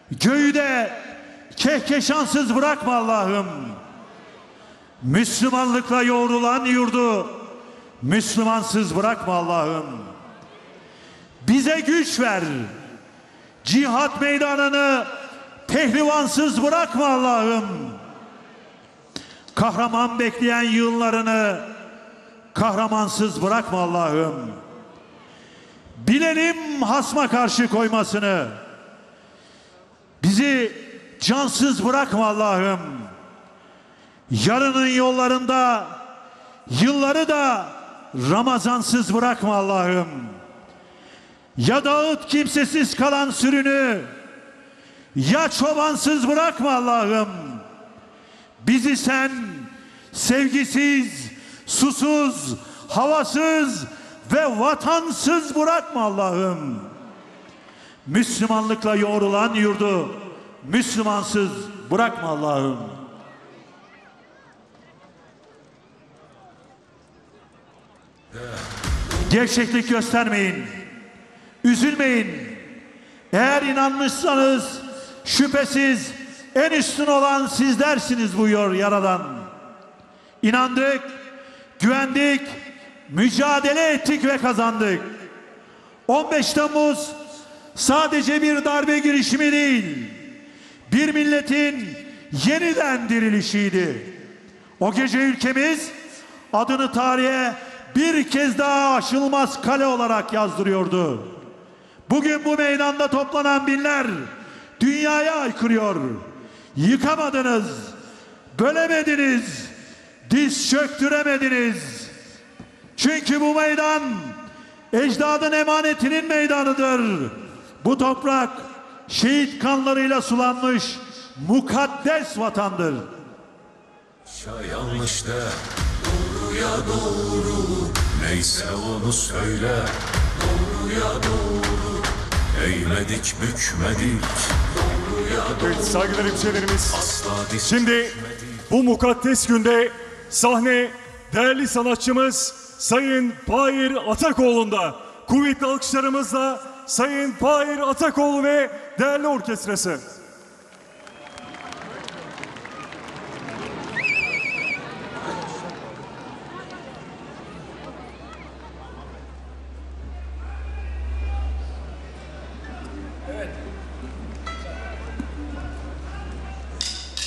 Göğü de kehkeşansız bırakma Allah'ım. Müslümanlıkla yoğrulan yurdu Müslümansız bırakma Allah'ım. Bize güç ver. Cihat meydanını pehlivansız bırakma Allah'ım. Kahraman bekleyen yığınlarını kahramansız bırakma Allah'ım. Bilelim hasma karşı koymasını. Bizi cansız bırakma Allah'ım. Yarının yollarında yılları da Ramazansız bırakma Allah'ım. Ya dağıt kimsesiz kalan sürünü, ya çobansız bırakma Allah'ım. Bizi sen sevgisiz, susuz, havasız ve vatansız bırakma Allah'ım. Müslümanlıkla yoğrulan yurdu Müslümansız bırakma Allah'ım. Gevşeklik göstermeyin. Üzülmeyin. Eğer inanmışsanız şüphesiz en üstün olan sizlersiniz buyuruyor Yaradan. İnandık, güvendik, mücadele ettik ve kazandık. 15 Temmuz sadece bir darbe girişimi değil, bir milletin yeniden dirilişiydi. O gece ülkemiz adını tarihe bir kez daha aşılmaz kale olarak yazdırıyordu. Bugün bu meydanda toplanan binler dünyaya aykırıyor. Yıkamadınız, bölemediniz, diz çöktüremediniz. Çünkü bu meydan ecdadın emanetinin meydanıdır. Bu toprak şehit kanlarıyla sulanmış mukaddes vatandır. Yanlış de doğruya doğru, neyse onu söyle. Doğruya doğru, eğmedik bükmedik. Doğruya doğru. Evet, saygıdeğer hemşehrilerimiz. Asla diz Şimdi bu mukaddes günde sahne değerli sanatçımız Sayın Pahir Atakoğlu'nda. Kuvvetli alkışlarımızla Sayın Pahir Atakoğlu ve değerli orkestrası.